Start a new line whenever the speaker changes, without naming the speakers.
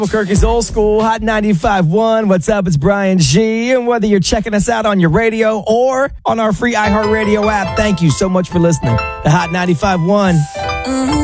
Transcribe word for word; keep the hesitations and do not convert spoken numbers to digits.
Albuquerque's Old School, Hot ninety-five point one. What's up? It's Brian G. And whether you're checking us out on your radio or on our free iHeartRadio app, thank you so much for listening to Hot ninety-five point one.